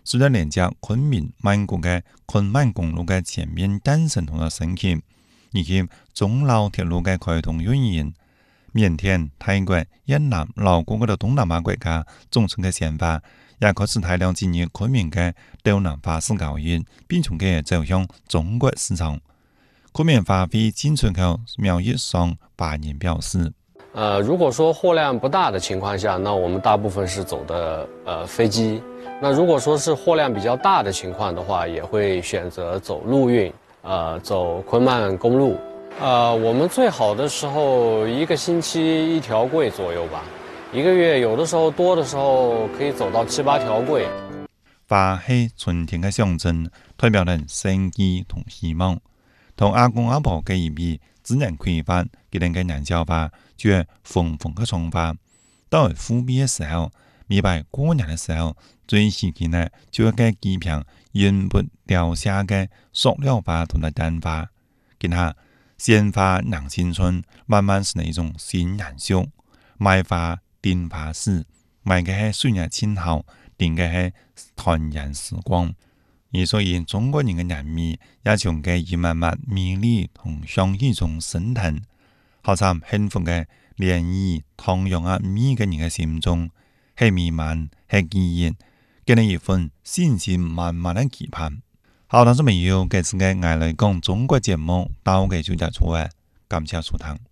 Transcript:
随着连接昆明、曼谷嘅昆曼公路嘅全面建成同埋升级，以及中老铁路嘅开通运营，缅甸、泰国、越南、老挝嗰度东南亚國家組成嘅想法，也開始大量進入昆明嘅東南巴士交易，並從佢走向中國市場。昆明發揮進出口貿易商發言表示。 如果说货量不大的情况下，那我们大部分是走的飞机。那如果说是货量比较大的情况的话，也会选择走陆运，走昆曼公路。我们最好的时候一个星期一条柜左右吧，一个月有的时候多的时候可以走到7、8条柜。 花係春天嘅象徵，代表人生機同希望。同阿公阿婆嘅一比，自然規範佢哋嘅人消化，就係豐富嘅創法。到係富裕嘅時候，明白過年嘅時候，最時期呢就係嘅機票原本掉下嘅塑料花同埋蛋花，見下鮮花讓青春，慢慢成為一種新顏色。賣花訂花市，賣嘅係歲月靜好，訂嘅係團圓時光。而所以中國人嘅人味也從嘅一萬萬美麗同相依中升騰，好在幸福嘅漣漪徜徉喺每個人嘅心中，係美滿係記憶，給你一份信心滿滿嘅期盼。好，聽眾朋友，這次嘅我來講中國節目到嘅就結束啦，感謝收聽。